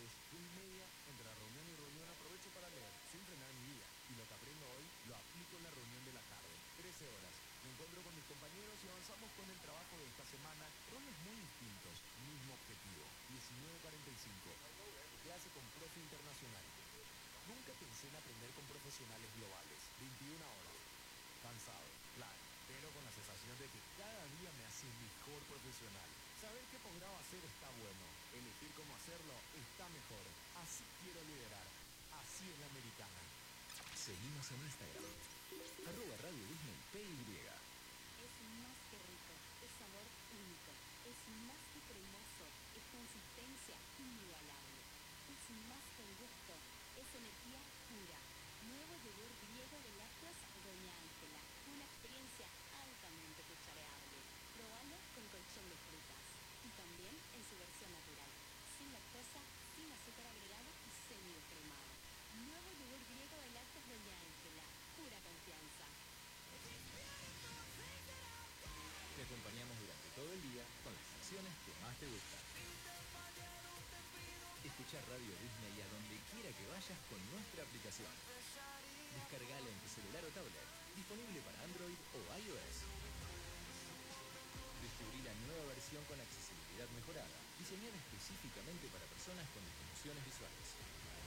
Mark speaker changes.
Speaker 1: 10:30, entre reunión y reunión aprovecho para leer, sin frenar mi día. Y lo que aprendo hoy, lo aplico en la reunión de la tarde. 13 horas. Me encuentro con mis compañeros y avanzamos con el trabajo de esta semana. Roles muy distintos, mismo objetivo. 19:45. Clase con profe internacional. Nunca pensé en aprender con profesionales globales. 21 horas. Cansado, claro, pero con la sensación de que cada día me hace mejor profesional. Saber qué posgrado hacer está bueno. Elegir cómo hacerlo está mejor. Así quiero liderar. Así es la americana.
Speaker 2: Seguimos en Instagram. @Radio Disney PY.
Speaker 3: Es más que rico, es sabor único, es más que cremoso, es consistencia inigualable, es más que el gusto, es energía pura. Nuevo yogur griego de lácteos Doña Ángela, una experiencia altamente cuchareable. Probalo con colchón de frutas y también en su versión natural, sin lactosa, sin azúcar agregado y semi-descremado. Nuevo yogur griego de lácteos Doña Ángela, pura confianza.
Speaker 2: Te acompañamos durante todo el día con las canciones que más te gustan. Escucha Radio Disney a donde quiera que vayas con nuestra aplicación. Descargala en tu celular o tablet, disponible para Android o iOS. Descubrí la nueva versión con accesibilidad mejorada, diseñada específicamente para personas con disfunciones visuales.